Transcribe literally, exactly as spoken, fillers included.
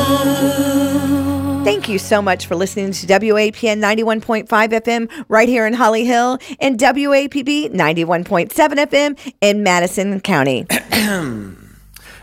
Thank you so much for listening to W A P N ninety-one point five F M right here in Holly Hill and W A P B ninety-one point seven F M in Madison County.